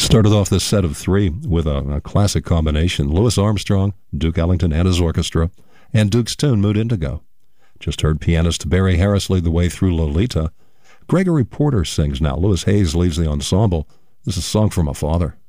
Started off this set of three with a classic combination. Louis Armstrong, Duke Ellington and his orchestra, and Duke's tune, Mood Indigo. Just heard pianist Barry Harris lead the way through Lolita. Gregory Porter sings now. Louis Hayes leads the ensemble. This is a song from a father.